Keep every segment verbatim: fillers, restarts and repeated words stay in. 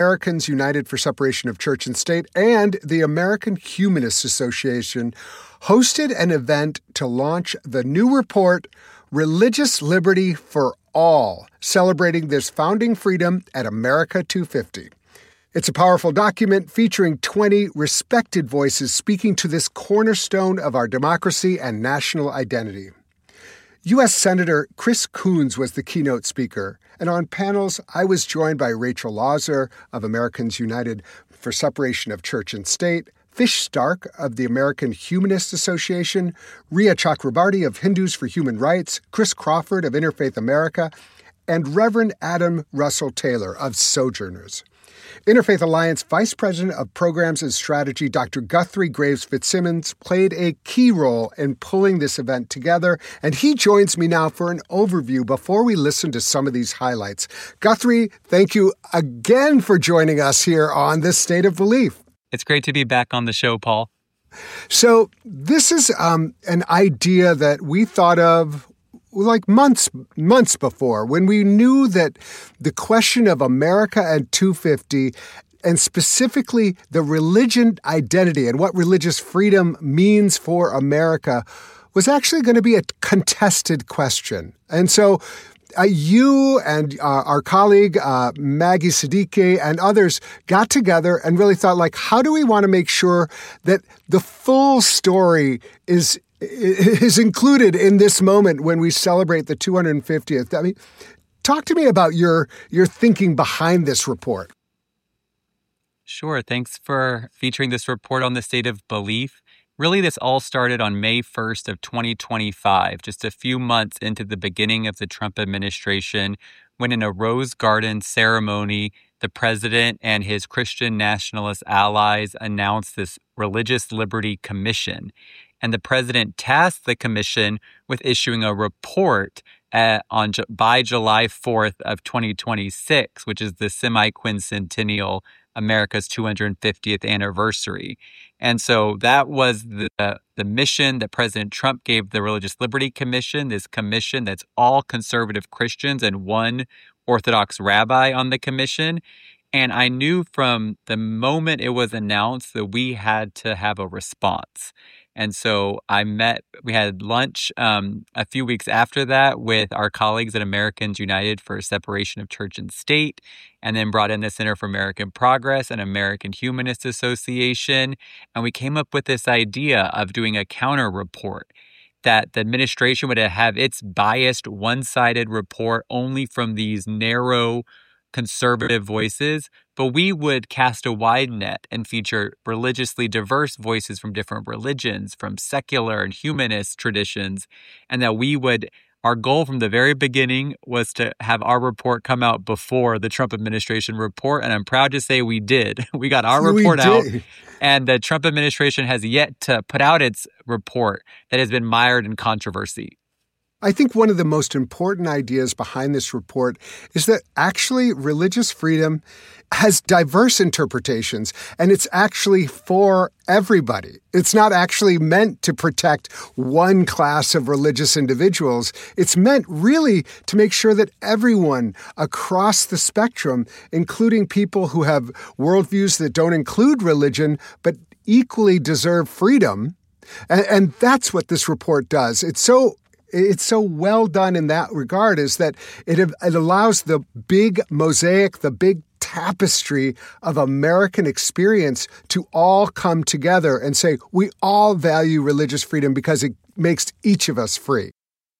Americans United for Separation of Church and State and the American Humanist Association hosted an event to launch the new report, Religious Liberty for All, celebrating this founding freedom at America two fifty. It's a powerful document featuring twenty respected voices speaking to this cornerstone of our democracy and national identity. U S Senator Chris Coons was the keynote speaker, and on panels, I was joined by Rachel Lauser of Americans United for Separation of Church and State, Fish Stark of the American Humanist Association, Ria Chakrabarty of Hindus for Human Rights, Chris Crawford of Interfaith America, and Reverend Adam Russell Taylor of Sojourners. Interfaith Alliance Vice President of Programs and Strategy, Doctor Guthrie Graves Fitzsimmons, played a key role in pulling this event together, and he joins me now for an overview before we listen to some of these highlights. Guthrie, thank you again for joining us here on This State of Belief. It's great to be back on the show, Paul. So this is um, an idea that we thought of like months months before, when we knew that the question of America at two fifty, and specifically the religion identity and what religious freedom means for America, was actually going to be a contested question. And so uh, you and uh, our colleague uh, Maggie Siddiqui and others got together and really thought, like, how do we want to make sure that the full story is is included in this moment when we celebrate the two hundred fiftieth. I mean, talk to me about your your thinking behind this report. Sure. Thanks for featuring this report on the state of belief. Really, this all started on May first of twenty twenty-five, just a few months into the beginning of the Trump administration, when in a Rose Garden ceremony, the president and his Christian nationalist allies announced this Religious Liberty Commission. And the president tasked the commission with issuing a report at, on by July fourth of twenty twenty-six, which is the semi-quincentennial America's two hundred fiftieth anniversary. And so that was the, the mission that President Trump gave the Religious Liberty Commission, this commission that's all conservative Christians and one Orthodox rabbi on the commission. And I knew from the moment it was announced that we had to have a response. And so I met, we had lunch um, a few weeks after that with our colleagues at Americans United for Separation of Church and State, and then brought in the Center for American Progress and American Humanist Association. And we came up with this idea of doing a counter report, that the administration would have its biased, one-sided report only from these narrow conservative voices, but we would cast a wide net and feature religiously diverse voices from different religions, from secular and humanist traditions, and that we would, our goal from the very beginning was to have our report come out before the Trump administration report, and I'm proud to say we did. We got our report out, and the Trump administration has yet to put out its report that has been mired in controversy. I think one of the most important ideas behind this report is that actually religious freedom has diverse interpretations, and it's actually for everybody. It's not actually meant to protect one class of religious individuals. It's meant really to make sure that everyone across the spectrum, including people who have worldviews that don't include religion, but equally deserve freedom. And, and that's what this report does. It's so It's so well done in that regard, is that it, it allows the big mosaic, the big tapestry of American experience to all come together and say, we all value religious freedom because it makes each of us free.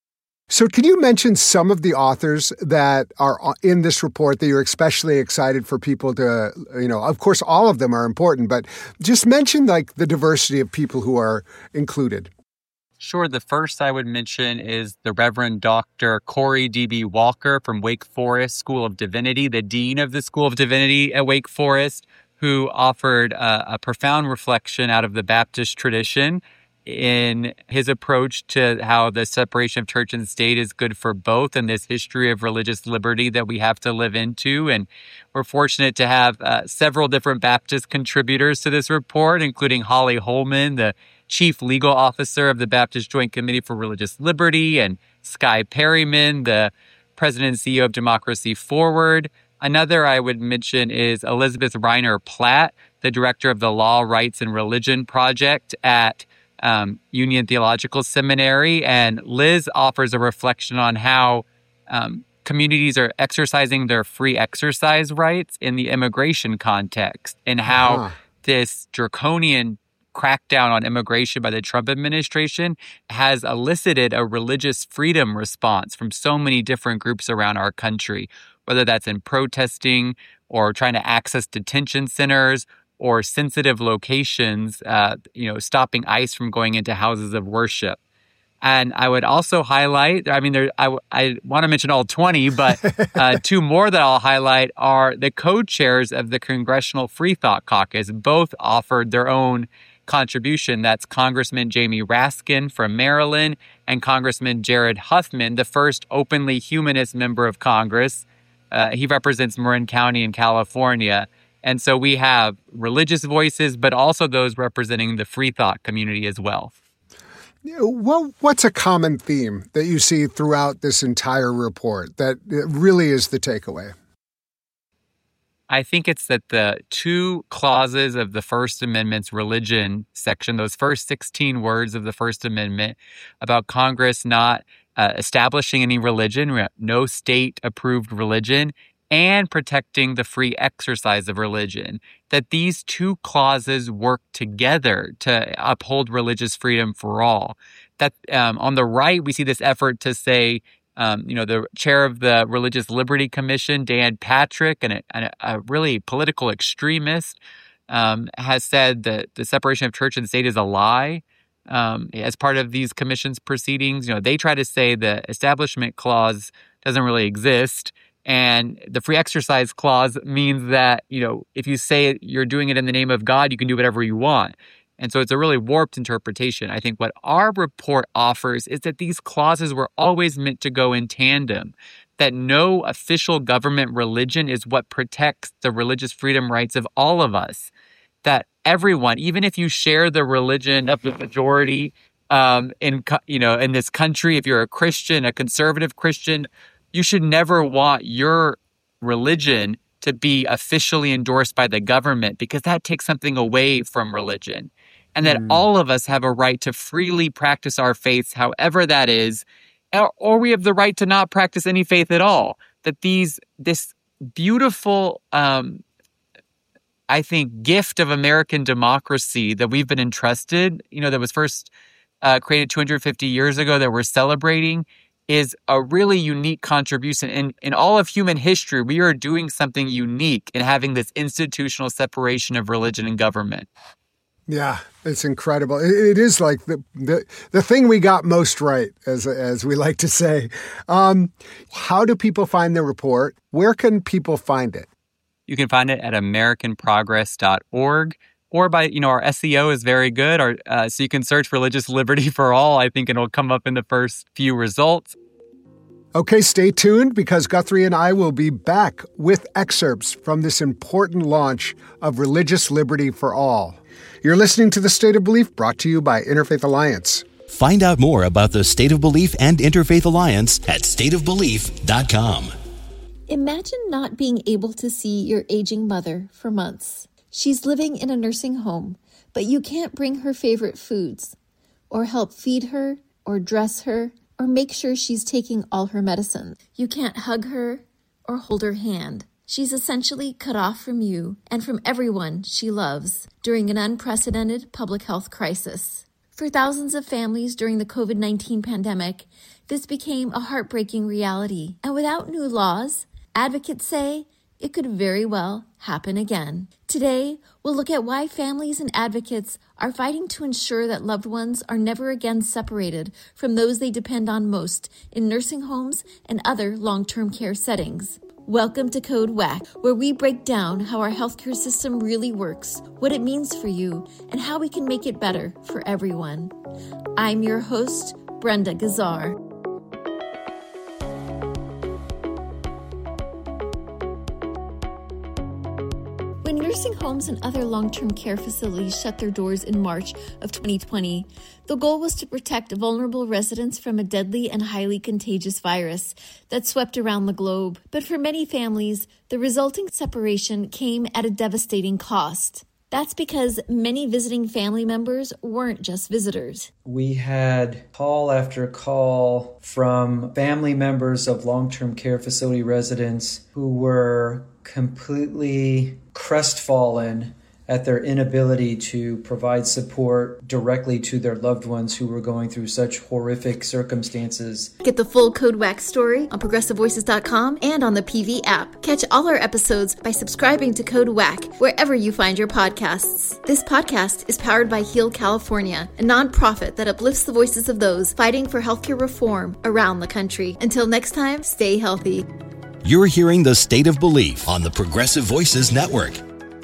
So can you mention some of the authors that are in this report that you're especially excited for people to, you know, of course, all of them are important, but just mention like the diversity of people who are included. Sure. The first I would mention is the Reverend Doctor Corey D B. Walker from Wake Forest School of Divinity, the Dean of the School of Divinity at Wake Forest, who offered a, a profound reflection out of the Baptist tradition in his approach to how the separation of church and state is good for both, and this history of religious liberty that we have to live into. And we're fortunate to have uh, several different Baptist contributors to this report, including Holly Holman, the Chief Legal Officer of the Baptist Joint Committee for Religious Liberty, and Sky Perryman, the President and C E O of Democracy Forward, Another I would mention is Elizabeth Reiner Platt, the director of the Law, Rights, and Religion Project at um, Union Theological Seminary. And Liz offers a reflection on how um, communities are exercising their free exercise rights in the immigration context, and how uh-huh. this draconian crackdown on immigration by the Trump administration has elicited a religious freedom response from so many different groups around our country, whether that's in protesting or trying to access detention centers or sensitive locations, uh, you know, stopping ICE from going into houses of worship. And I would also highlight, I mean, there, I, I want to mention all twenty, but uh, two more that I'll highlight are the co-chairs of the Congressional Free Thought Caucus. Both offered their own contribution. That's Congressman Jamie Raskin from Maryland and Congressman Jared Huffman, the first openly humanist member of Congress. Uh, he represents Marin County in California. And so we have religious voices, but also those representing the free thought community as well. Well, what's a common theme that you see throughout this entire report that really is the takeaway? I think it's that the two clauses of the First Amendment's religion section, those first sixteen words of the First Amendment about Congress not uh, establishing any religion, no state-approved religion, and protecting the free exercise of religion, that these two clauses work together to uphold religious freedom for all. That um, on the right, we see this effort to say, um, you know, the chair of the Religious Liberty Commission, Dan Patrick, and a, and a really political extremist, um, has said that the separation of church and state is a lie. Um, as part of these commission's proceedings, you know, they try to say the Establishment Clause doesn't really exist. And the free exercise clause means that, you know, if you say you're doing it in the name of God, you can do whatever you want. And so it's a really warped interpretation. I think what our report offers is that these clauses were always meant to go in tandem, that no official government religion is what protects the religious freedom rights of all of us, that everyone, even if you share the religion of the majority um, in, you know, in this country, if you're a Christian, a conservative Christian, you should never want your religion to be officially endorsed by the government, because that takes something away from religion. And that mm. all of us have a right to freely practice our faiths, however that is, or, or we have the right to not practice any faith at all. That these this beautiful, um, I think, gift of American democracy that we've been entrusted, you know, that was first uh, created two hundred fifty years ago, that we're celebrating, is a really unique contribution. In, in all of human history, we are doing something unique in having this institutional separation of religion and government. Yeah, it's incredible. It, it is like the, the the thing we got most right, as as we like to say. Um, how do people find the report? Where can people find it? You can find it at american progress dot org. Or by, you know, our S E O is very good. Our, uh, so you can search Religious Liberty for All. I think it'll come up in the first few results. Okay, stay tuned, because Guthrie and I will be back with excerpts from this important launch of Religious Liberty for All. You're listening to The State of Belief, brought to you by Interfaith Alliance. Find out more about the State of Belief and Interfaith Alliance at state of belief dot com. Imagine not being able to see your aging mother for months. She's living in a nursing home, but you can't bring her favorite foods, or help feed her, or dress her, or make sure she's taking all her medicine. You can't hug her or hold her hand. She's essentially cut off from you and from everyone she loves during an unprecedented public health crisis. For thousands of families during the covid nineteen pandemic, this became a heartbreaking reality. And without new laws, advocates say it could very well happen again. Today, we'll look at why families and advocates are fighting to ensure that loved ones are never again separated from those they depend on most in nursing homes and other long-term care settings. Welcome to Code W A C, where we break down how our healthcare system really works, what it means for you, and how we can make it better for everyone. I'm your host, Brenda Gazzar. When nursing homes and other long-term care facilities shut their doors in March of twenty twenty, the goal was to protect vulnerable residents from a deadly and highly contagious virus that swept around the globe. But for many families, the resulting separation came at a devastating cost. That's because many visiting family members weren't just visitors. We had call after call from family members of long-term care facility residents who were completely crestfallen at their inability to provide support directly to their loved ones who were going through such horrific circumstances. Get the full Code W A C story on progressive voices dot com and on the P V app. Catch all our episodes by subscribing to Code W A C wherever you find your podcasts. This podcast is powered by Heal California, a nonprofit that uplifts the voices of those fighting for healthcare reform around the country. Until next time, stay healthy. You're hearing The State of Belief on the Progressive Voices Network.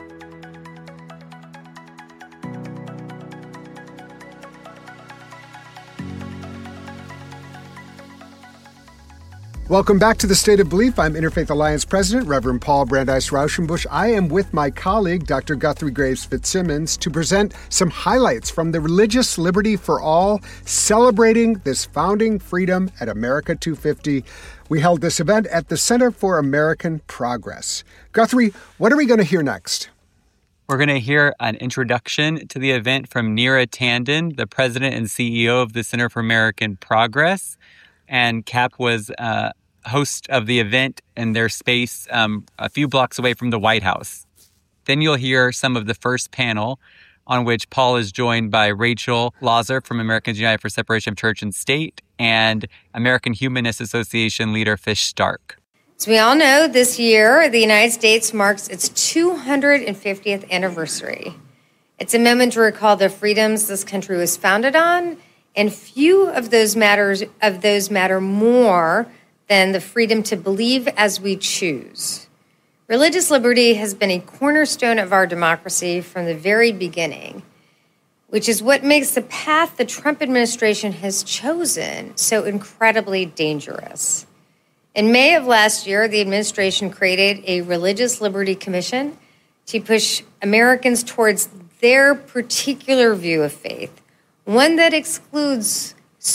Welcome back to The State of Belief. I'm Interfaith Alliance President, Reverend Paul Brandeis Rauschenbusch. I am with my colleague, Doctor Guthrie Graves Fitzsimmons, to present some highlights from the Religious Liberty for All, celebrating this founding freedom at America two fifty. We held this event at the Center for American Progress. Guthrie, what are we going to hear next? We're going to hear an introduction to the event from Neera Tanden, the president and C E O of the Center for American Progress. And Cap was uh, host of the event in their space um, a few blocks away from the White House. Then you'll hear some of the first panel, on which Paul is joined by Rachel Lazar from Americans United for Separation of Church and State and American Humanist Association leader Fish Stark. As we all know, this year, the United States marks its two hundred fiftieth anniversary. It's a moment to recall the freedoms this country was founded on, and few of those matters of those matter more than the freedom to believe as we choose. Religious liberty has been a cornerstone of our democracy from the very beginning, which is what makes the path the Trump administration has chosen so incredibly dangerous. In May of last year, the administration created a Religious Liberty Commission to push Americans towards their particular view of faith, one that excludes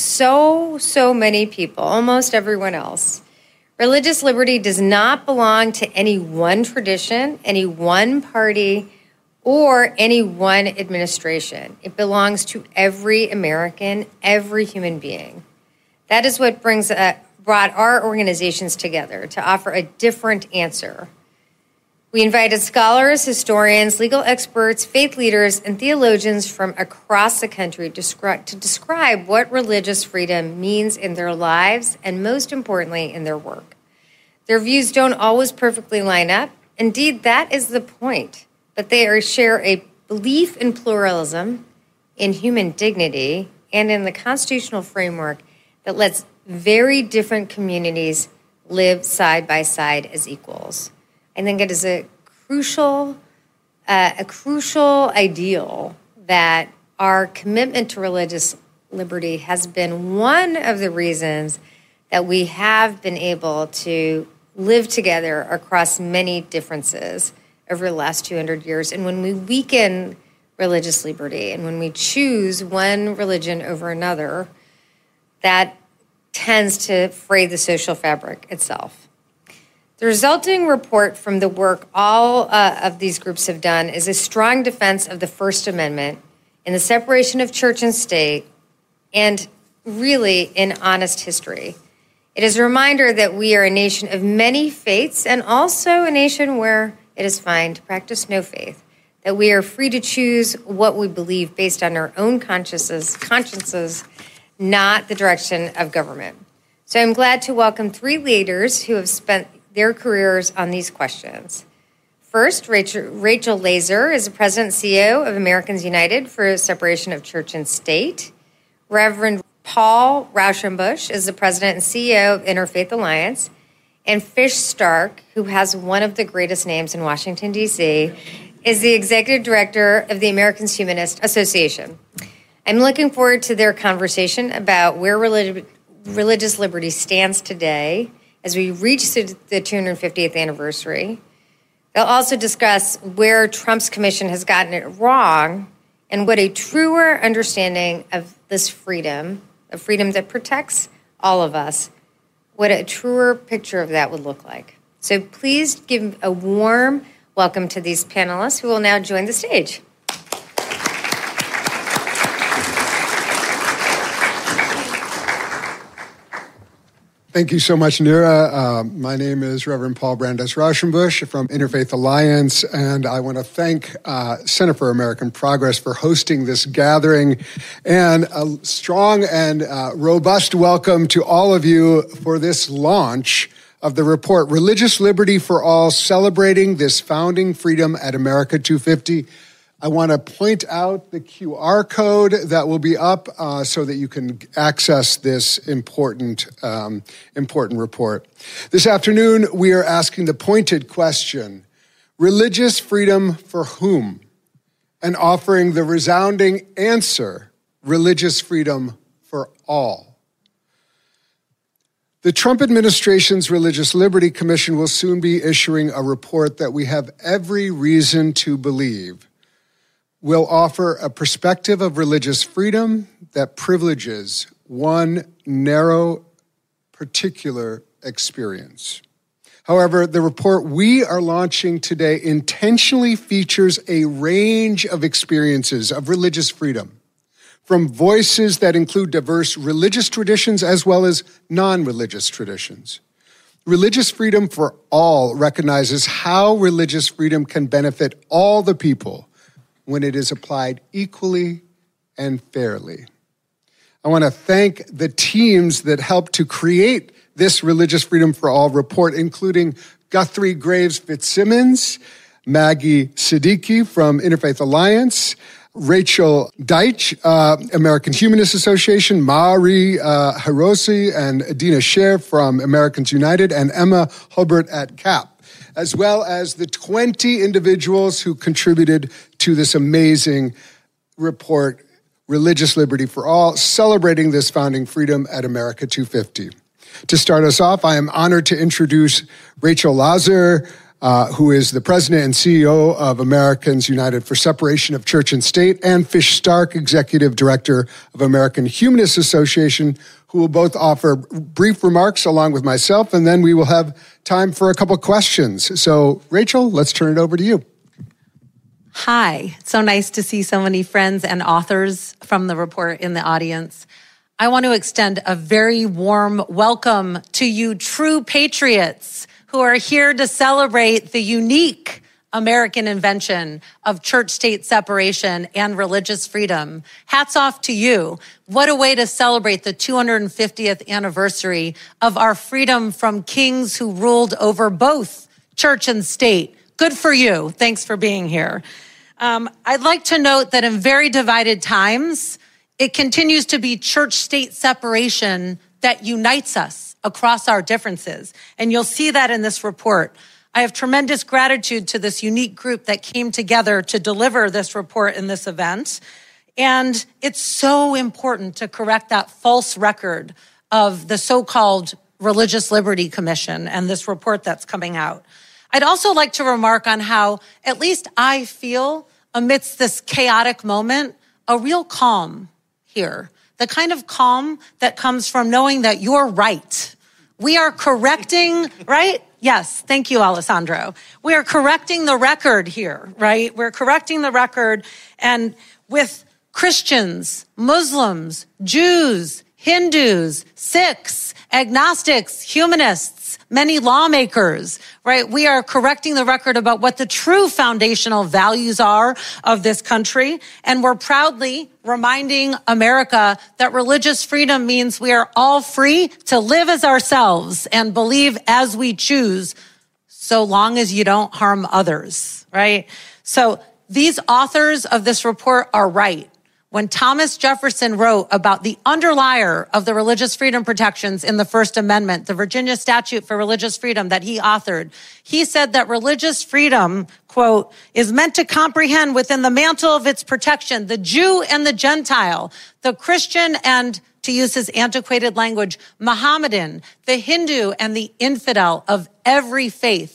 so, so many people, almost everyone else. Religious liberty does not belong to any one tradition, any one party, or any one administration. It belongs to every American, every human being. That is what brings uh, brought our organizations together, to offer a different answer. We invited scholars, historians, legal experts, faith leaders, and theologians from across the country to describe, to describe what religious freedom means in their lives and, most importantly, in their work. Their views don't always perfectly line up. Indeed, that is the point. But they are, share a belief in pluralism, in human dignity, and in the constitutional framework that lets very different communities live side by side as equals. I think it is a crucial, uh, a crucial ideal that our commitment to religious liberty has been one of the reasons that we have been able to live together across many differences over the last two hundred years. And when we weaken religious liberty and when we choose one religion over another, that tends to fray the social fabric itself. The resulting report from the work all uh, of these groups have done is a strong defense of the First Amendment in the separation of church and state, and really in honest history. It is a reminder that we are a nation of many faiths and also a nation where it is fine to practice no faith, that we are free to choose what we believe based on our own consciences, consciences, not the direction of government. So I'm glad to welcome three leaders who have spent their careers on these questions. First, Rachel, Rachel Lazar is the president and C E O of Americans United for Separation of Church and State. Reverend Paul Rauschenbusch is the president and C E O of Interfaith Alliance. And Fish Stark, who has one of the greatest names in Washington, D C, is the executive director of the Americans Humanist Association. I'm looking forward to their conversation about where relig- religious liberty stands today as we reach the two hundred fiftieth anniversary, They'll also discuss where Trump's commission has gotten it wrong and what a truer understanding of this freedom, a freedom that protects all of us, what a truer picture of that would look like. So please give a warm welcome to these panelists who will now join the stage. Thank you so much, Neera. Uh, my name is Reverend Paul Brandes Rauschenbusch from Interfaith Alliance, and I want to thank uh, Center for American Progress for hosting this gathering, and a strong and uh, robust welcome to all of you for this launch of the report, Religious Liberty for All, Celebrating This Founding Freedom at America two fifty. I want to point out the Q R code that will be up uh, so that you can access this important, um, important report. This afternoon, we are asking the pointed question, religious freedom for whom? And offering the resounding answer, religious freedom for all. The Trump administration's Religious Liberty Commission will soon be issuing a report that we have every reason to believe will offer a perspective of religious freedom that privileges one narrow, particular experience. However, the report we are launching today intentionally features a range of experiences of religious freedom, from voices that include diverse religious traditions as well as non-religious traditions. Religious freedom for all recognizes how religious freedom can benefit all the people when it is applied equally and fairly. I want to thank the teams that helped to create this Religious Freedom for All report, including Guthrie Graves Fitzsimmons, Maggie Siddiqui from Interfaith Alliance, Rachel Deitch, uh, American Humanist Association, Mari uh, Hiroshi and Adina Sher from Americans United, and Emma Hubert at C A P, as well as the twenty individuals who contributed to this amazing report, Religious Liberty for All, celebrating this founding freedom at America two fifty. To start us off, I am honored to introduce Rachel Lazar, uh, who is the president and C E O of Americans United for Separation of Church and State, and Fish Stark, executive director of American Humanist Association, who will both offer brief remarks along with myself, and then we will have time for a couple questions. So, Rachel, let's turn it over to you. Hi. It's so nice to see so many friends and authors from the report in the audience. I want to extend a very warm welcome to you true patriots who are here to celebrate the unique American invention of church-state separation and religious freedom. Hats off to you. What a way to celebrate the two hundred fiftieth anniversary of our freedom from kings who ruled over both church and state. Good for you. Thanks for being here. Um, I'd like to note that in very divided times, it continues to be church-state separation that unites us across our differences. And you'll see that in this report. I have tremendous gratitude to this unique group that came together to deliver this report in this event. And it's so important to correct that false record of the so-called Religious Liberty Commission and this report that's coming out. I'd also like to remark on how, at least I feel, amidst this chaotic moment, a real calm here. The kind of calm that comes from knowing that you're right. We are correcting, right? Yes, thank you, Alessandro. We are correcting the record here, right? We're correcting the record, and with Christians, Muslims, Jews, Hindus, Sikhs, agnostics, humanists, many lawmakers, right? We are correcting the record about what the true foundational values are of this country. And we're proudly reminding America that religious freedom means we are all free to live as ourselves and believe as we choose, so long as you don't harm others, right? So these authors of this report are right. When Thomas Jefferson wrote about the underlier of the religious freedom protections in the First Amendment, the Virginia Statute for Religious Freedom that he authored, he said that religious freedom, quote, is meant to comprehend within the mantle of its protection the Jew and the Gentile, the Christian and, to use his antiquated language, Mohammedan, the Hindu and the infidel of every faith.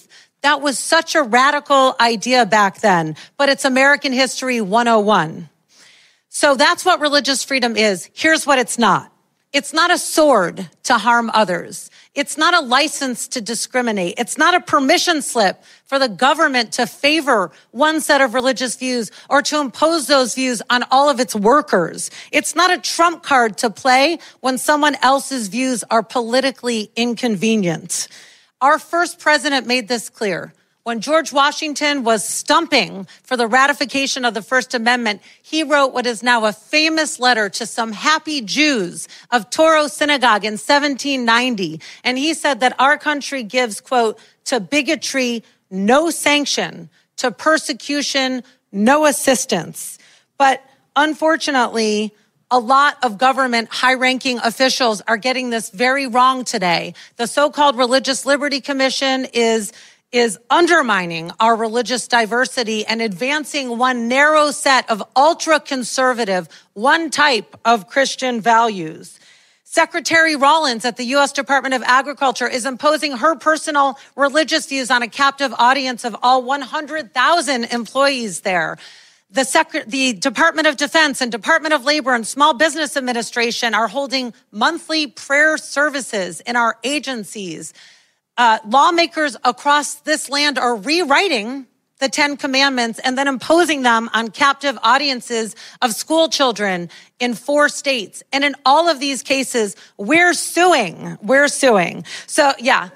That was such a radical idea back then, but it's American History one oh one. So that's what religious freedom is. Here's what it's not. It's not a sword to harm others. It's not a license to discriminate. It's not a permission slip for the government to favor one set of religious views or to impose those views on all of its workers. It's not a trump card to play when someone else's views are politically inconvenient. Our first president made this clear. When George Washington was stumping for the ratification of the First Amendment, he wrote what is now a famous letter to some happy Jews of Touro Synagogue in seventeen ninety. And he said that our country gives, quote, to bigotry, no sanction, to persecution, no assistance. But unfortunately, a lot of government high-ranking officials are getting this very wrong today. The so-called Religious Liberty Commission is is undermining our religious diversity and advancing one narrow set of ultra-conservative, one type of Christian values. Secretary Rollins at the U S Department of Agriculture is imposing her personal religious views on a captive audience of all one hundred thousand employees there. The, Sec- the Department of Defense and Department of Labor and Small Business Administration are holding monthly prayer services in our agencies. Uh, lawmakers across this land are rewriting the Ten Commandments and then imposing them on captive audiences of school children in four states. And in all of these cases, we're suing. We're suing. So, yeah,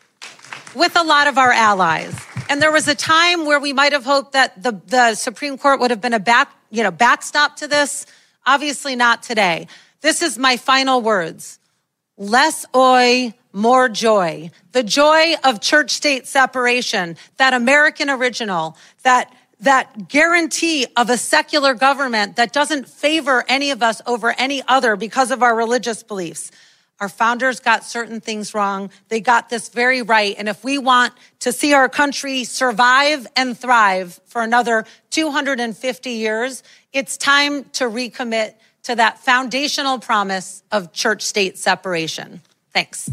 with a lot of our allies. And there was a time where we might have hoped that the, the Supreme Court would have been a back, you know, backstop to this. Obviously not today. This is my final words. Less oi, more joy. The joy of church-state separation, that American original, that that guarantee of a secular government that doesn't favor any of us over any other because of our religious beliefs. Our founders got certain things wrong. They got this very right. And if we want to see our country survive and thrive for another two hundred fifty years, it's time to recommit to that foundational promise of church-state separation. Thanks.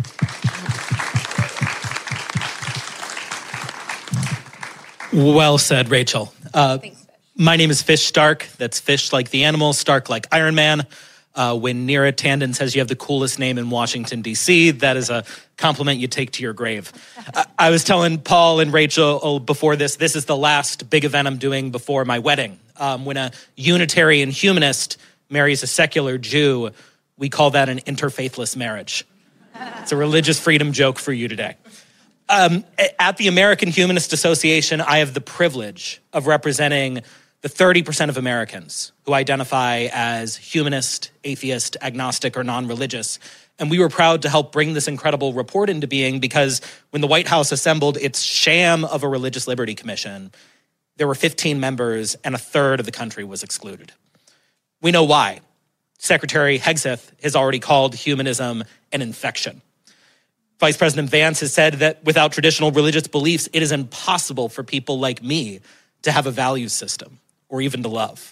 Well said, Rachel. Uh, Thanks, Fish. My name is Fish Stark. That's Fish like the animal, Stark like Iron Man. Uh, when Neera Tanden says you have the coolest name in Washington, D C, that is a compliment you take to your grave. I, I was telling Paul and Rachel oh, before this, this is the last big event I'm doing before my wedding. Um, when a Unitarian humanist marries a secular Jew, we call that an interfaithless marriage. It's a religious freedom joke for you today. Um, at the American Humanist Association, I have the privilege of representing the thirty percent of Americans who identify as humanist, atheist, agnostic, or non-religious. And we were proud to help bring this incredible report into being because when the White House assembled its sham of a Religious Liberty Commission, there were fifteen members and a third of the country was excluded. We know why. Secretary Hegseth has already called humanism an infection. Vice President Vance has said that without traditional religious beliefs, it is impossible for people like me to have a value system or even to love.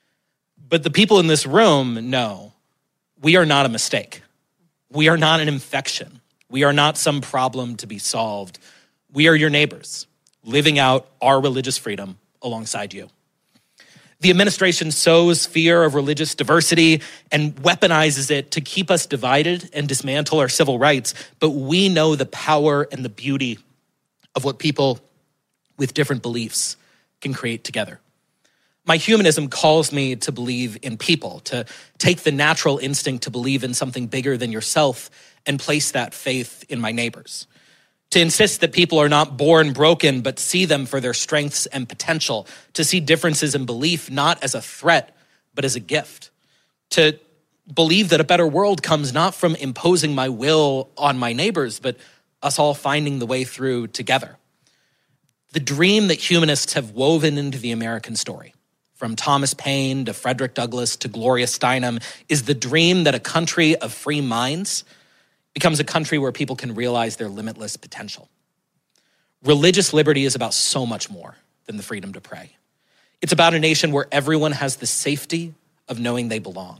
But the people in this room know we are not a mistake. We are not an infection. We are not some problem to be solved. We are your neighbors, living out our religious freedom alongside you. The administration sows fear of religious diversity and weaponizes it to keep us divided and dismantle our civil rights. But we know the power and the beauty of what people with different beliefs can create together. My humanism calls me to believe in people, to take the natural instinct to believe in something bigger than yourself and place that faith in my neighbors. To insist that people are not born broken, but see them for their strengths and potential. To see differences in belief not as a threat, but as a gift. To believe that a better world comes not from imposing my will on my neighbors, but us all finding the way through together. The dream that humanists have woven into the American story, from Thomas Paine to Frederick Douglass to Gloria Steinem, is the dream that a country of free minds becomes a country where people can realize their limitless potential. Religious liberty is about so much more than the freedom to pray. It's about a nation where everyone has the safety of knowing they belong,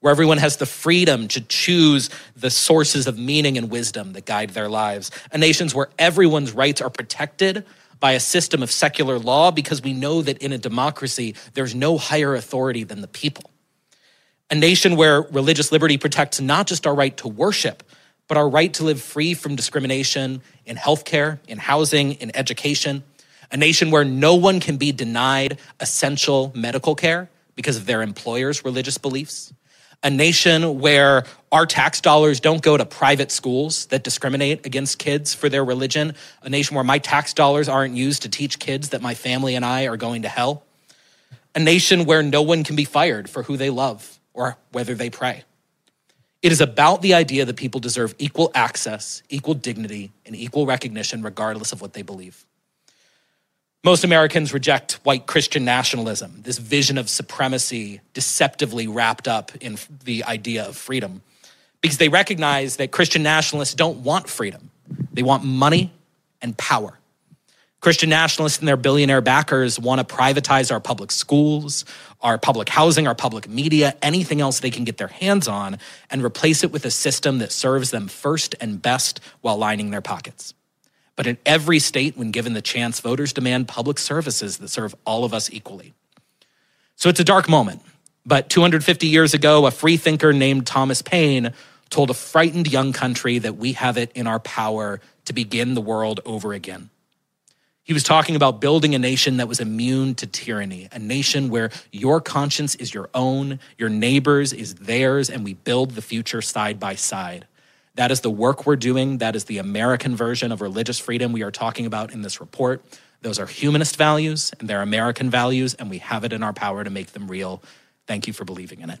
where everyone has the freedom to choose the sources of meaning and wisdom that guide their lives. A nation where everyone's rights are protected by a system of secular law, because we know that in a democracy, there's no higher authority than the people. A nation where religious liberty protects not just our right to worship, but our right to live free from discrimination in healthcare, in housing, in education. A nation where no one can be denied essential medical care because of their employer's religious beliefs. A nation where our tax dollars don't go to private schools that discriminate against kids for their religion. A nation where my tax dollars aren't used to teach kids that my family and I are going to hell. A nation where no one can be fired for who they love or whether they pray. It is about the idea that people deserve equal access, equal dignity, and equal recognition regardless of what they believe. Most Americans reject white Christian nationalism, this vision of supremacy deceptively wrapped up in the idea of freedom, because they recognize that Christian nationalists don't want freedom. They want money and power. Christian nationalists and their billionaire backers want to privatize our public schools, our public housing, our public media, anything else they can get their hands on, and replace it with a system that serves them first and best while lining their pockets. But in every state, when given the chance, voters demand public services that serve all of us equally. So it's a dark moment. But two hundred fifty years ago, a free thinker named Thomas Paine told a frightened young country that we have it in our power to begin the world over again. He was talking about building a nation that was immune to tyranny, a nation where your conscience is your own, your neighbor's is theirs, and we build the future side by side. That is the work we're doing. That is the American version of religious freedom we are talking about in this report. Those are humanist values, and they're American values, and we have it in our power to make them real. Thank you for believing in it.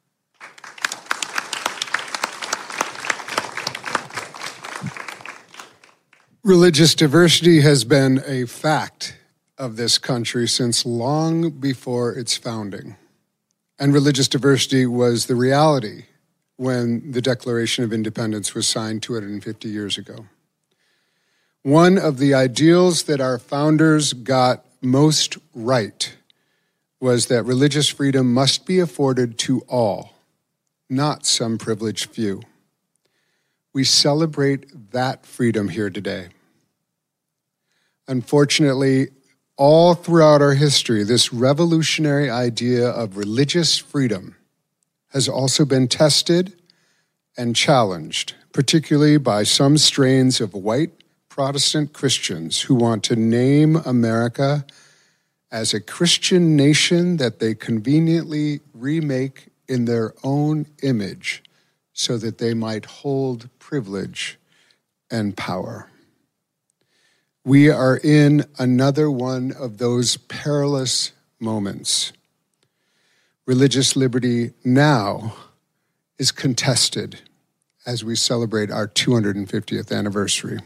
Religious diversity has been a fact of this country since long before its founding. And religious diversity was the reality when the Declaration of Independence was signed two hundred fifty years ago. One of the ideals that our founders got most right was that religious freedom must be afforded to all, not some privileged few. We celebrate that freedom here today. Unfortunately, all throughout our history, this revolutionary idea of religious freedom has also been tested and challenged, particularly by some strains of white Protestant Christians who want to name America as a Christian nation that they conveniently remake in their own image so that they might hold privilege and power. We are in another one of those perilous moments. Religious liberty now is contested as we celebrate our two hundred fiftieth anniversary.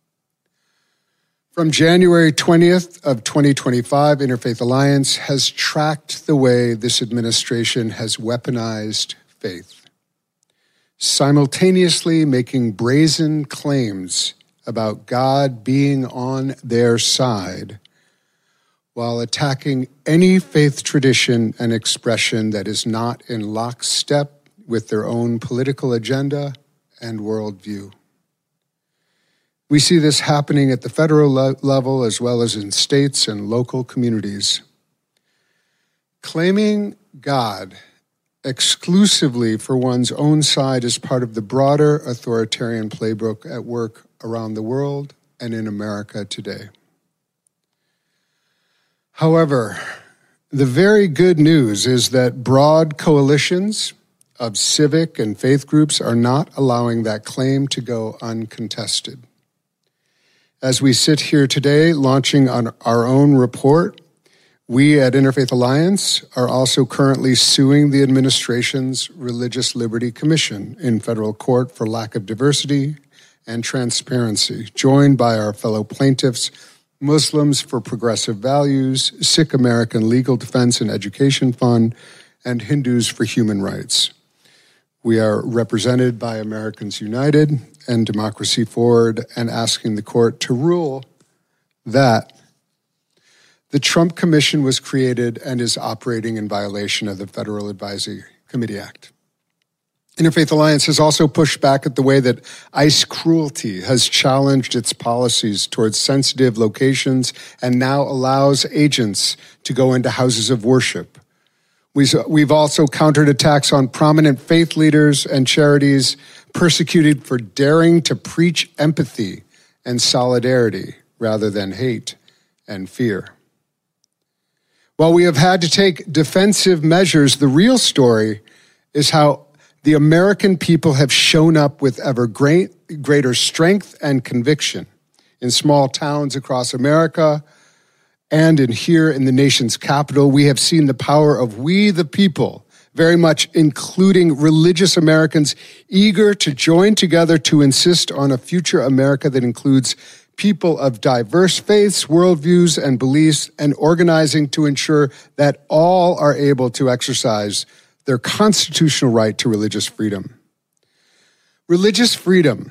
From January twentieth of twenty twenty-five, Interfaith Alliance has tracked the way this administration has weaponized faith, simultaneously making brazen claims about God being on their side, while attacking any faith tradition and expression that is not in lockstep with their own political agenda and worldview. We see this happening at the federal le- level as well as in states and local communities. Claiming God exclusively for one's own side is part of the broader authoritarian playbook at work around the world and in America today. However, the very good news is that broad coalitions of civic and faith groups are not allowing that claim to go uncontested. As we sit here today launching on our own report, we at Interfaith Alliance are also currently suing the administration's Religious Liberty Commission in federal court for lack of diversity and transparency, joined by our fellow plaintiffs, Muslims for Progressive Values, Sikh American Legal Defense and Education Fund, and Hindus for Human Rights. We are represented by Americans United and Democracy Forward and asking the court to rule that the Trump Commission was created and is operating in violation of the Federal Advisory Committee Act. Interfaith Alliance has also pushed back at the way that ICE cruelty has challenged its policies towards sensitive locations and now allows agents to go into houses of worship. We've also countered attacks on prominent faith leaders and charities persecuted for daring to preach empathy and solidarity rather than hate and fear. While we have had to take defensive measures, the real story is how the American people have shown up with ever great, greater strength and conviction in small towns across America and in here in the nation's capital. We have seen the power of we the people, very much including religious Americans eager to join together to insist on a future America that includes people of diverse faiths, worldviews, and beliefs, and organizing to ensure that all are able to exercise their constitutional right to religious freedom. Religious freedom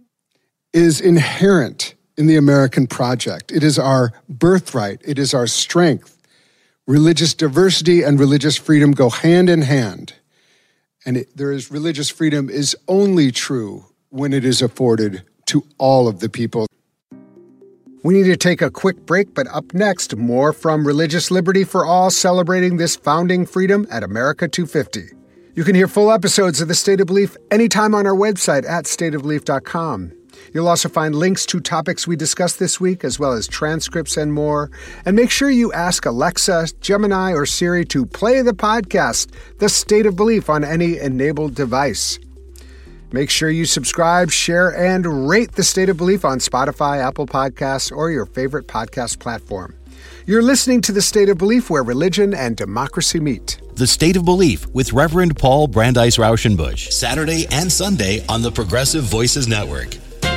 is inherent in the American project. It is our birthright. It is our strength. Religious diversity and religious freedom go hand in hand. And it, there is religious freedom is only true when it is afforded to all of the people. We need to take a quick break, but up next, more from Religious Liberty for All, celebrating this founding freedom at America two fifty. You can hear full episodes of The State of Belief anytime on our website at state of belief dot com. You'll also find links to topics we discussed this week, as well as transcripts and more. And make sure you ask Alexa, Gemini, or Siri to play the podcast, The State of Belief, on any enabled device. Make sure you subscribe, share, and rate The State of Belief on Spotify, Apple Podcasts, or your favorite podcast platform. You're listening to The State of Belief, where religion and democracy meet. The State of Belief with Reverend Paul Brandeis Rauschenbusch, Saturday and Sunday on the Progressive Voices Network.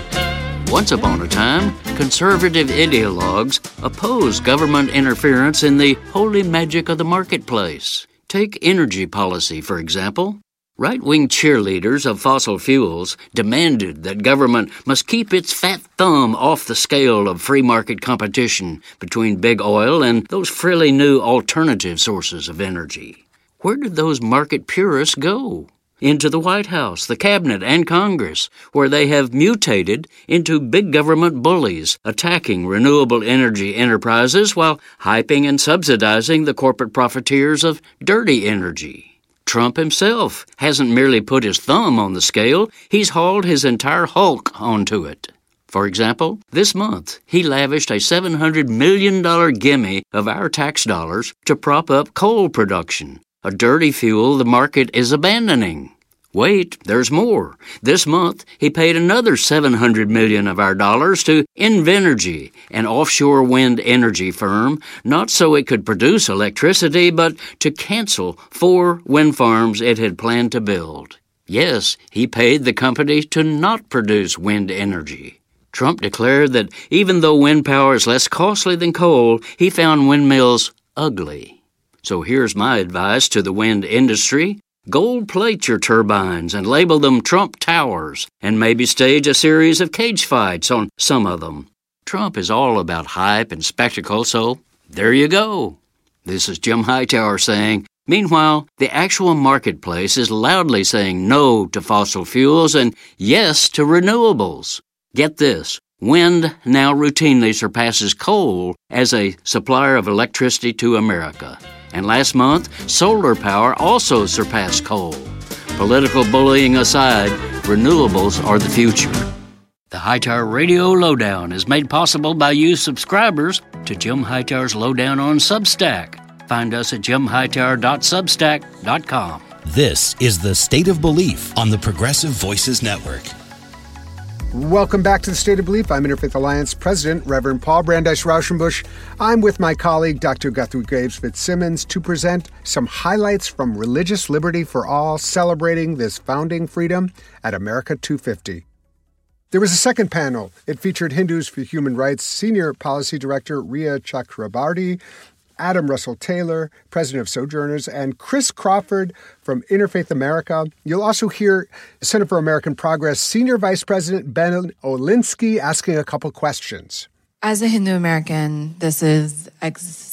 Once upon a time, conservative ideologues opposed government interference in the holy magic of the marketplace. Take energy policy, for example. Right-wing cheerleaders of fossil fuels demanded that government must keep its fat thumb off the scale of free market competition between big oil and those frilly new alternative sources of energy. Where did those market purists go? Into the White House, the Cabinet, and Congress, where they have mutated into big government bullies, attacking renewable energy enterprises while hyping and subsidizing the corporate profiteers of dirty energy. Trump himself hasn't merely put his thumb on the scale, he's hauled his entire hulk onto it. For example, this month, he lavished a seven hundred million dollars gimme of our tax dollars to prop up coal production, a dirty fuel the market is abandoning. Wait, there's more. This month, he paid another seven hundred million dollars of our dollars to Invenergy, an offshore wind energy firm, not so it could produce electricity, but to cancel four wind farms it had planned to build. Yes, he paid the company to not produce wind energy. Trump declared that even though wind power is less costly than coal, he found windmills ugly. So here's my advice to the wind industry. Gold plate your turbines and label them Trump Towers, and maybe stage a series of cage fights on some of them. Trump is all about hype and spectacle, so there you go. This is Jim Hightower saying, meanwhile, the actual marketplace is loudly saying no to fossil fuels and yes to renewables. Get this, wind now routinely surpasses coal as a supplier of electricity to America. And last month, solar power also surpassed coal. Political bullying aside, renewables are the future. The Hightower Radio Lowdown is made possible by you subscribers to Jim Hightower's Lowdown on Substack. Find us at jim hightower dot substack dot com. This is The State of Belief on the Progressive Voices Network. Welcome back to The State of Belief. I'm Interfaith Alliance President, Reverend Paul Brandeis Rauschenbusch. I'm with my colleague, Doctor Guthrie Graves Fitzsimmons, to present some highlights from Religious Liberty for All, celebrating this founding freedom at America two fifty. There was a second panel. It featured Hindus for Human Rights Senior Policy Director Ria Chakrabarty, Adam Russell Taylor, President of Sojourners, and Chris Crawford from Interfaith America. You'll also hear Center for American Progress Senior Vice President Ben Olinsky asking a couple questions. As a Hindu American, this is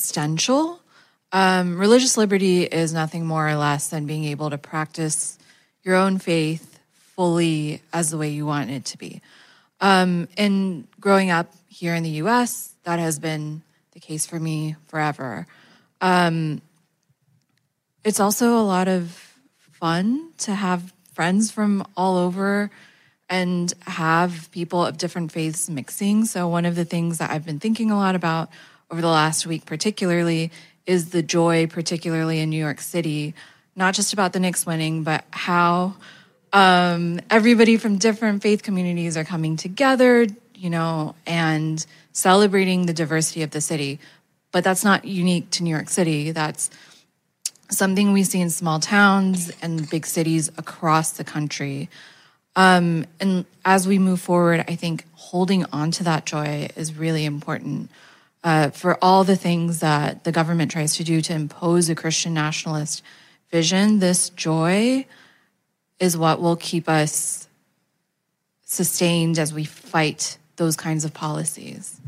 existential. Um, religious liberty is nothing more or less than being able to practice your own faith fully as the way you want it to be. Um, and growing up here in the U S, that has been the case for me forever. Um, it's also a lot of fun to have friends from all over and have people of different faiths mixing. So one of the things that I've been thinking a lot about over the last week particularly is the joy, particularly in New York City, not just about the Knicks winning, but how um, everybody from different faith communities are coming together, you know, and celebrating the diversity of the city. But that's not unique to New York City. That's something we see in small towns and big cities across the country. Um, and as we move forward, I think holding on to that joy is really important. Uh, for all the things that the government tries to do to impose a Christian nationalist vision, this joy is what will keep us sustained as we fight those kinds of policies.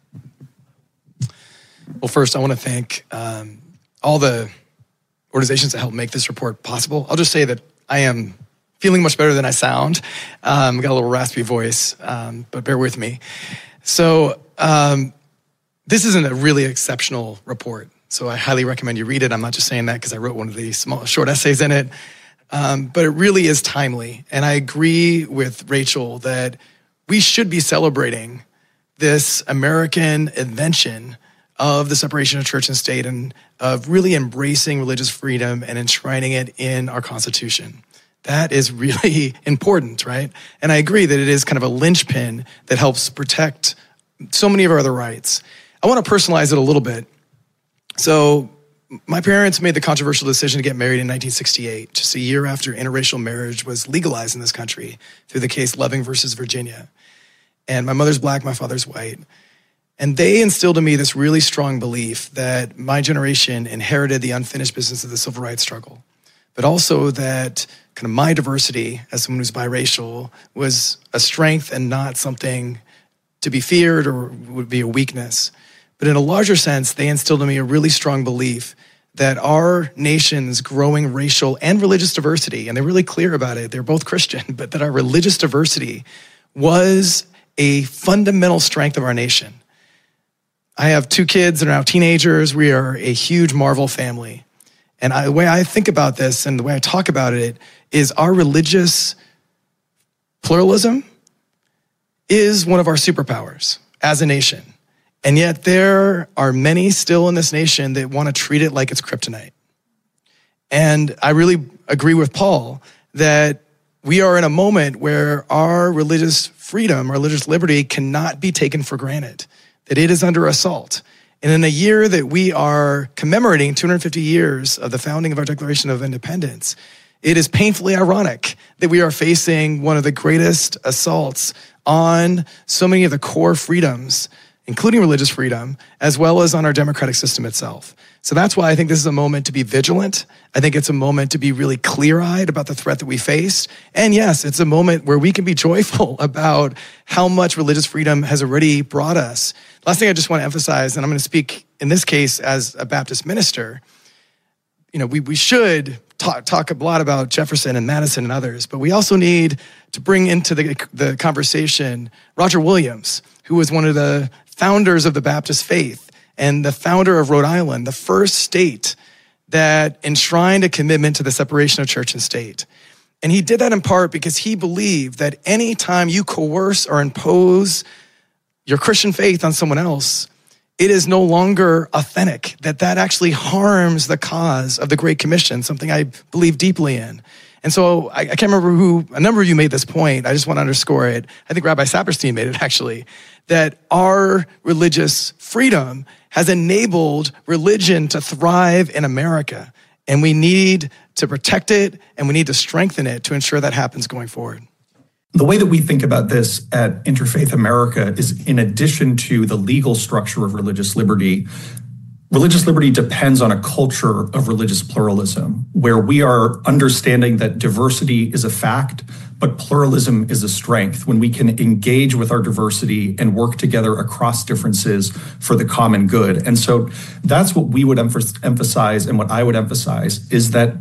Well, first, I want to thank um, all the organizations that helped make this report possible. I'll just say that I am feeling much better than I sound. Um, got a little raspy voice, um, but bear with me. So um, this isn't a really exceptional report, so I highly recommend you read it. I'm not just saying that because I wrote one of the small, short essays in it, um, but it really is timely. And I agree with Rachel that we should be celebrating this American invention of the separation of church and state and of really embracing religious freedom and enshrining it in our Constitution. That is really important, right? And I agree that it is kind of a linchpin that helps protect so many of our other rights. I want to personalize it a little bit. So my parents made the controversial decision to get married in nineteen sixty-eight, just a year after interracial marriage was legalized in this country through the case Loving versus Virginia. And my mother's black, my father's white. And they instilled in me this really strong belief that my generation inherited the unfinished business of the civil rights struggle, but also that kind of my diversity as someone who's biracial was a strength and not something to be feared or would be a weakness. But in a larger sense, they instilled in me a really strong belief that our nation's growing racial and religious diversity, and they're really clear about it, they're both Christian, but that our religious diversity was a fundamental strength of our nation. I have two kids that are now teenagers. We are a huge Marvel family. And I, the way I think about this and the way I talk about it is our religious pluralism is one of our superpowers as a nation. And yet there are many still in this nation that want to treat it like it's kryptonite. And I really agree with Paul that we are in a moment where our religious freedom, our religious liberty cannot be taken for granted, that it is under assault. And in a year that we are commemorating two hundred fifty years of the founding of our Declaration of Independence, it is painfully ironic that we are facing one of the greatest assaults on so many of the core freedoms, including religious freedom, as well as on our democratic system itself. So that's why I think this is a moment to be vigilant. I think it's a moment to be really clear-eyed about the threat that we face. And yes, it's a moment where we can be joyful about how much religious freedom has already brought us. Last thing I just want to emphasize, and I'm going to speak in this case as a Baptist minister, you know, we, we should talk, talk a lot about Jefferson and Madison and others, but we also need to bring into the, the conversation Roger Williams, who was one of the founders of the Baptist faith and the founder of Rhode Island, the first state that enshrined a commitment to the separation of church and state. And he did that in part because he believed that any time you coerce or impose your Christian faith on someone else, it is no longer authentic, that that actually harms the cause of the Great Commission, something I believe deeply in. And so I, I can't remember who, a number of you made this point. I just want to underscore it. I think Rabbi Saperstein made it actually, that our religious freedom has enabled religion to thrive in America. And we need to protect it and we need to strengthen it to ensure that happens going forward. The way that we think about this at Interfaith America is, in addition to the legal structure of religious liberty, religious liberty depends on a culture of religious pluralism, where we are understanding that diversity is a fact, but pluralism is a strength, when we can engage with our diversity and work together across differences for the common good. And so that's what we would emphasize, and what I would emphasize is that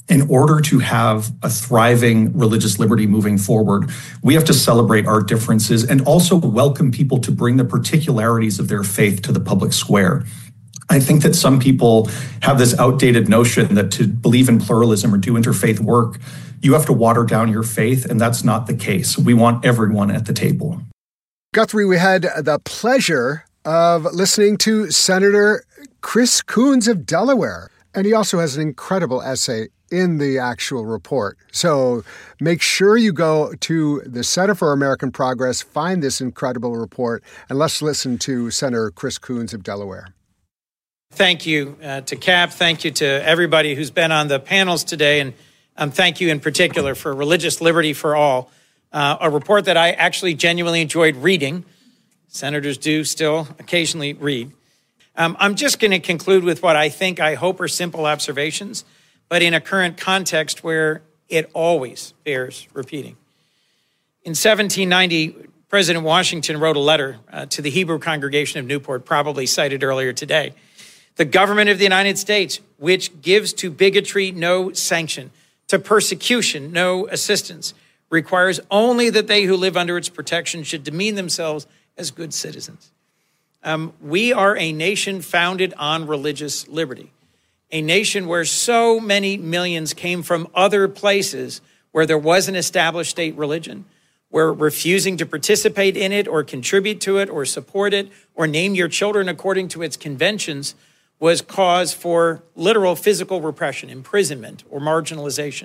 In order to have a thriving religious liberty moving forward, we have to celebrate our differences and also welcome people to bring the particularities of their faith to the public square. I think that some people have this outdated notion that to believe in pluralism or do interfaith work, you have to water down your faith, and that's not the case. We want everyone at the table. Guthrie, we had the pleasure of listening to Senator Chris Coons of Delaware, and he also has an incredible essay in the actual report. So make sure you go to the Center for American Progress, find this incredible report, and let's listen to Senator Chris Coons of Delaware. Thank you uh, to Cap. Thank you to everybody who's been on the panels today. And um, thank you in particular for Religious Liberty for All, uh, a report that I actually genuinely enjoyed reading. Senators do still occasionally read. Um, I'm just going to conclude with what I think, I hope, are simple observations, but in a current context where it always bears repeating. In seventeen ninety, President Washington wrote a letter uh, to the Hebrew congregation of Newport, probably cited earlier today. The government of the United States, which gives to bigotry no sanction, to persecution no assistance, requires only that they who live under its protection should demean themselves as good citizens. Um, we are a nation founded on religious liberty, a nation where so many millions came from other places where there was an established state religion, where refusing to participate in it or contribute to it or support it or name your children according to its conventions was cause for literal physical repression, imprisonment, or marginalization.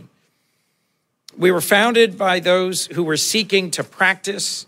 We were founded by those who were seeking to practice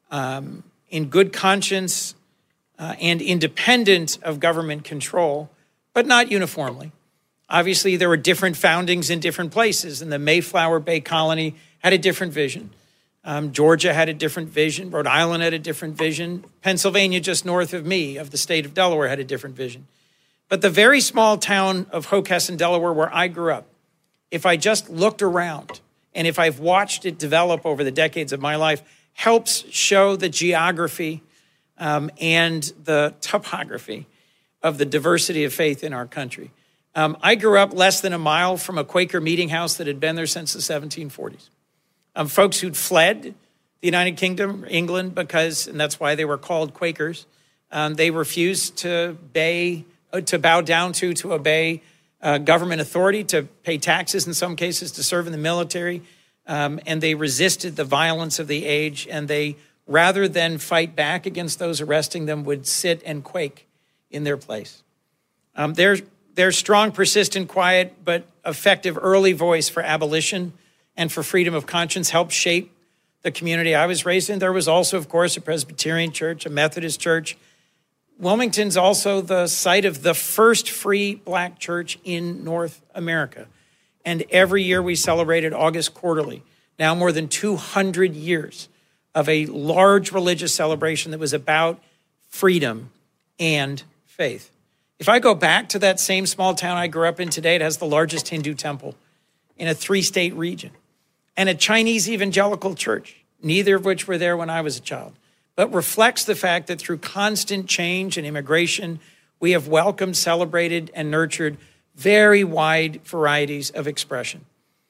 um, in good conscience uh, and independent of government control, but not uniformly. Obviously, there were different foundings in different places, and the Mayflower Bay Colony had a different vision. Um, Georgia had a different vision. Rhode Island had a different vision. Pennsylvania, just north of me, of the state of Delaware, had a different vision. But the very small town of Hockessin, Delaware, where I grew up, if I just looked around and if I've watched it develop over the decades of my life, helps show the geography um, and the topography of the diversity of faith in our country. Um, I grew up less than a mile from a Quaker meeting house that had been there since the seventeen forties. Um, folks who'd fled the United Kingdom, England, because, and that's why they were called Quakers, um, they refused to obey to bow down to, to obey uh, government authority, to pay taxes in some cases, to serve in the military. Um, and they resisted the violence of the age. And they, rather than fight back against those arresting them, would sit and quake in their place. Um, their, their strong, persistent, quiet, but effective early voice for abolition and for freedom of conscience helped shape the community I was raised in. There was also, of course, a Presbyterian church, a Methodist church. Wilmington's also the site of the first free black church in North America. And every year we celebrated August Quarterly, now more than two hundred years of a large religious celebration that was about freedom and faith. If I go back to that same small town I grew up in today, it has the largest Hindu temple in a three-state region and a Chinese evangelical church, neither of which were there when I was a child, but reflects the fact that through constant change and immigration, we have welcomed, celebrated, and nurtured very wide varieties of expression.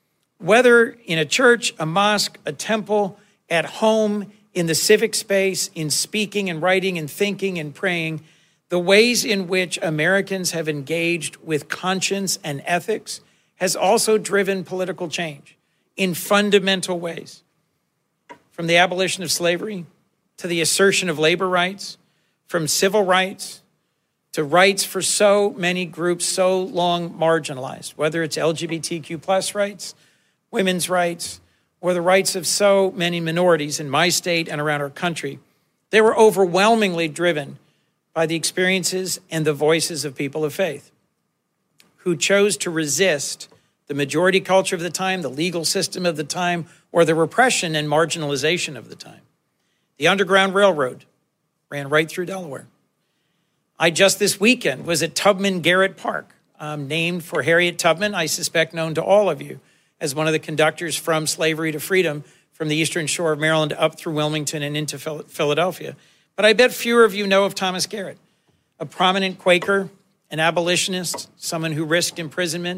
Whether in a church, a mosque, a temple, at home, in the civic space, in speaking and writing and thinking and praying, the ways in which Americans have engaged with conscience and ethics has also driven political change in fundamental ways. From the abolition of slavery to the assertion of labor rights, from civil rights to rights for so many groups so long marginalized, whether it's L G B T Q plus rights, women's rights, or the rights of so many minorities in my state and around our country. They were overwhelmingly driven by the experiences and the voices of people of faith who chose to resist the majority culture of the time, the legal system of the time, or the repression and marginalization of the time. The Underground Railroad ran right through Delaware. I just this weekend was at Tubman Garrett Park, um, named for Harriet Tubman, I suspect known to all of you as one of the conductors from slavery to freedom from the eastern shore of Maryland up through Wilmington and into Philadelphia. But I bet fewer of you know of Thomas Garrett, a prominent Quaker, an abolitionist, someone who risked imprisonment,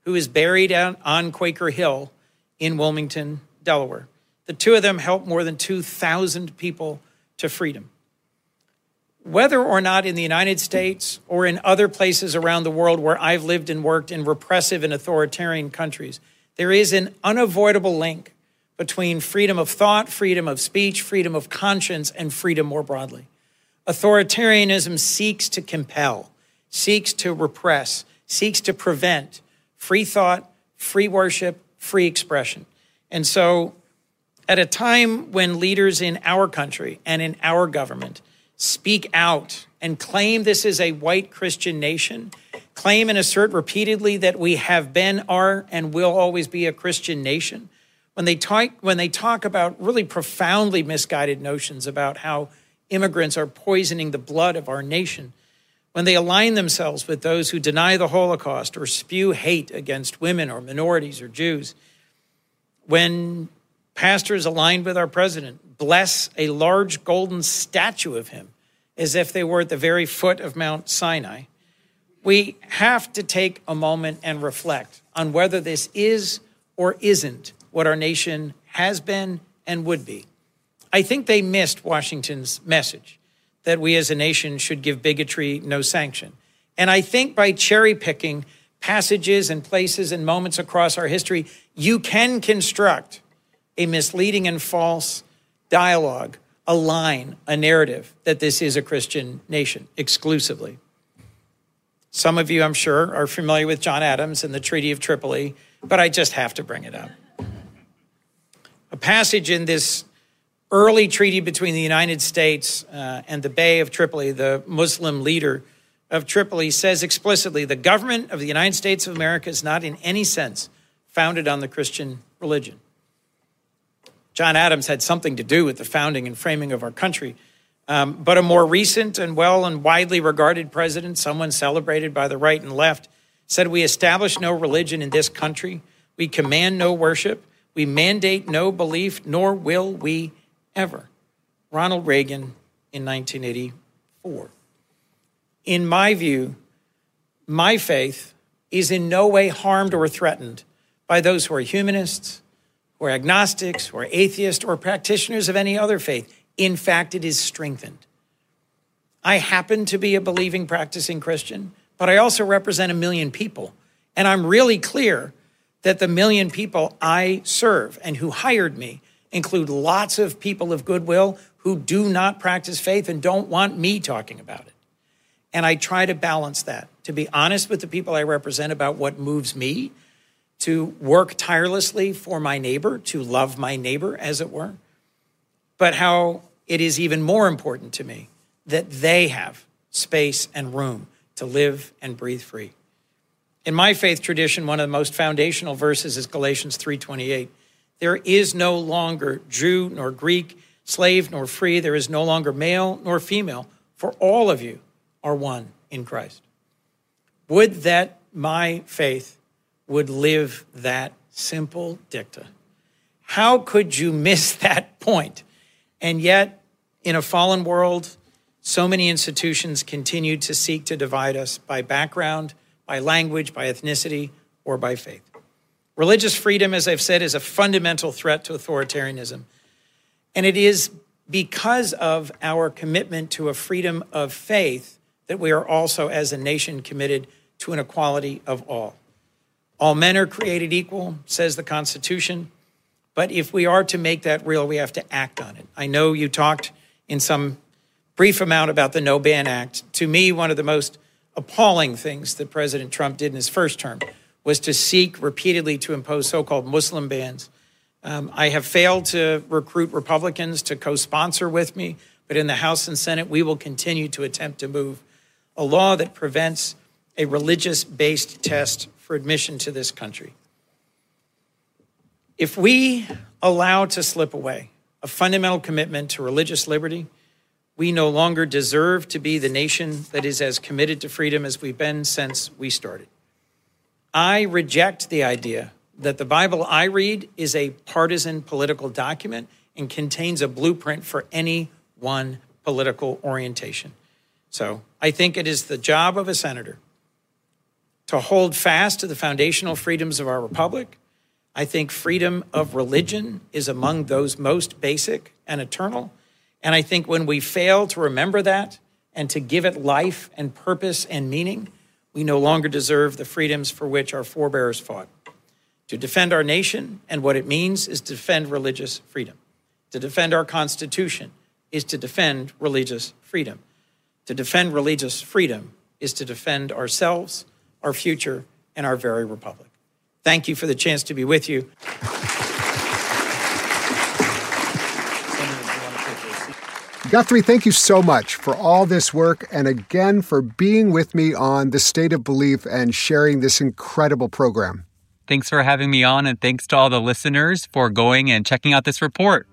who is buried out on Quaker Hill in Wilmington, Delaware. The two of them helped more than two thousand people to freedom. Whether or not in the United States or in other places around the world where I've lived and worked in repressive and authoritarian countries, there is an unavoidable link between freedom of thought, freedom of speech, freedom of conscience, and freedom more broadly. Authoritarianism seeks to compel, seeks to repress, seeks to prevent free thought, free worship, free expression. And so at a time when leaders in our country and in our government speak out and claim this is a white Christian nation, claim and assert repeatedly that we have been, are, and will always be a Christian nation, when they talk, when they talk about really profoundly misguided notions about how immigrants are poisoning the blood of our nation, when they align themselves with those who deny the Holocaust or spew hate against women or minorities or Jews, when pastors aligned with our president bless a large golden statue of him as if they were at the very foot of Mount Sinai, we have to take a moment and reflect on whether this is or isn't what our nation has been and would be. I think they missed Washington's message that we as a nation should give bigotry no sanction. And I think by cherry picking passages and places and moments across our history, you can construct a misleading and false dialogue, a line, a narrative that this is a Christian nation exclusively. Some of you, I'm sure, are familiar with John Adams and the Treaty of Tripoli, but I just have to bring it up. A passage in this early treaty between the United States uh, and the Bey of Tripoli, the Muslim leader of Tripoli, says explicitly, the government of the United States of America is not in any sense founded on the Christian religion. John Adams had something to do with the founding and framing of our country. Um, but a more recent and well and widely regarded president, someone celebrated by the right and left, said, we establish no religion in this country. We command no worship. We mandate no belief, nor will we ever. Ronald Reagan in nineteen eighty-four. In my view, my faith is in no way harmed or threatened by those who are humanists, who are agnostics, who are atheists, or practitioners of any other faith. In fact, it is strengthened. I happen to be a believing, practicing Christian, but I also represent a million people. And I'm really clear that the million people I serve and who hired me include lots of people of goodwill who do not practice faith and don't want me talking about it. And I try to balance that, to be honest with the people I represent about what moves me, to work tirelessly for my neighbor, to love my neighbor, as it were, but how it is even more important to me that they have space and room to live and breathe free. In my faith tradition, one of the most foundational verses is Galatians three twenty-eight. There is no longer Jew nor Greek, slave nor free. There is no longer male nor female, for all of you are one in Christ. Would that my faith would live that simple dicta. How could you miss that point? And yet, in a fallen world, so many institutions continue to seek to divide us by background, by language, by ethnicity, or by faith. Religious freedom, as I've said, is a fundamental threat to authoritarianism. And it is because of our commitment to a freedom of faith that we are also, as a nation, committed to an equality of all. All men are created equal, says the Constitution. But if we are to make that real, we have to act on it. I know you talked in some brief amount about the No Ban Act. To me, one of the most appalling things that President Trump did in his first term was to seek repeatedly to impose so-called Muslim bans. Um, I have failed to recruit Republicans to co-sponsor with me, but in the House and Senate, we will continue to attempt to move a law that prevents a religious-based test for admission to this country. If we allow to slip away a fundamental commitment to religious liberty, we no longer deserve to be the nation that is as committed to freedom as we've been since we started. I reject the idea that the Bible I read is a partisan political document and contains a blueprint for any one political orientation. So I think it is the job of a senator to hold fast to the foundational freedoms of our republic. I think freedom of religion is among those most basic and eternal. And I think when we fail to remember that and to give it life and purpose and meaning, we no longer deserve the freedoms for which our forebears fought. To defend our nation and what it means is to defend religious freedom. To defend our Constitution is to defend religious freedom. To defend religious freedom is to defend ourselves, our future, and our very republic. Thank you for the chance to be with you. Guthrie, thank you so much for all this work and again for being with me on The State of Belief and sharing this incredible program. Thanks for having me on, and thanks to all the listeners for going and checking out this report.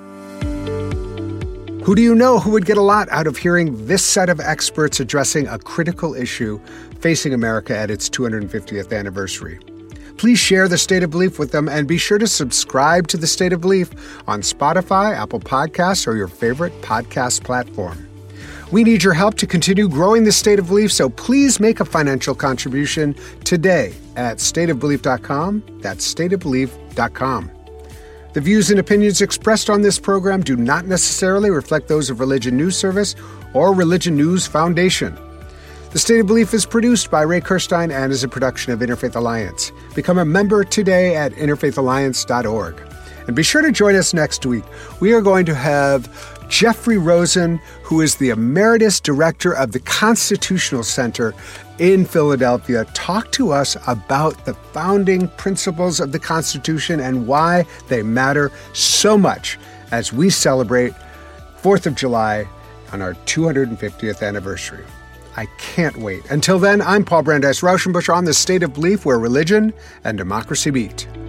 Who do you know who would get a lot out of hearing this set of experts addressing a critical issue facing America at its two hundred fiftieth anniversary? Please share The State of Belief with them and be sure to subscribe to The State of Belief on Spotify, Apple Podcasts, or your favorite podcast platform. We need your help to continue growing The State of Belief, so please make a financial contribution today at state of belief dot com. That's state of belief dot com. The views and opinions expressed on this program do not necessarily reflect those of Religion News Service or Religion News Foundation. The State of Belief is produced by Ray Kirstein and is a production of Interfaith Alliance. Become a member today at interfaith alliance dot org. And be sure to join us next week. We are going to have Jeffrey Rosen, who is the Emeritus Director of the Constitutional Center in Philadelphia, talk to us about the founding principles of the Constitution and why they matter so much as we celebrate fourth of July on our two hundred fiftieth anniversary. I can't wait. Until then, I'm Paul Brandeis Rauschenbusch on The State of Belief, where religion and democracy meet.